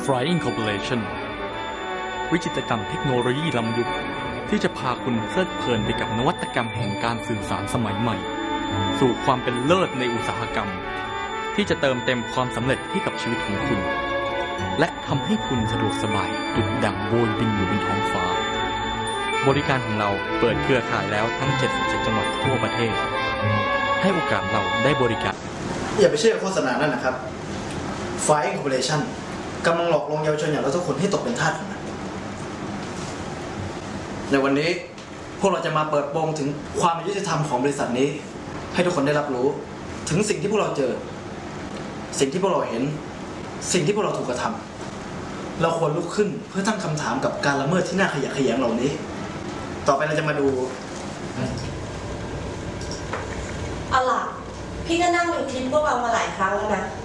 Flying Corporation วิจิตรกรรมเทคโนโลยีล้ำยุคที่จะพาคุณเพลิดเพลินไปกับนวัตกรรมแห่งการสื่อสารสมัยใหม่สู่ความเป็นเลิศในอุตสาหกรรมที่จะเติมเต็มความสำเร็จให้กับชีวิตของคุณและทำให้คุณสะดวกสบายดุจดั่งโบยบินอยู่บนท้องฟ้าบริการของเราเปิดเครือข่ายแล้วทั้ง77จังหวัดทั่วประเทศให้โอกาสเราได้บริการอย่าไปเชื่อโฆษณานั่นนะครับ Flying Corporation กำลังหลอกลวงเยาวชนอย่างเราทุกคนให้ตกเป็นทาสของมันในวันนี้พวกเราจะมาเปิดโปงถึงความยุติธรรมของบริษัทนี้ให้ทุกคนได้รับรู้ถึงสิ่งที่พวกเราเจอสิ่งที่พวกเราเห็นสิ่งที่พวกเราถูกกระทำเราควรลุกขึ้นเพื่อตั้งคำถามกับการละเมิดที่น่าขยะแขยงเหล่านี้ต่อไปเราจะมาดูเอาล่ะพี่ก็นั่งดูคลิปพวกเรามาหลายครั้งแล้วนะ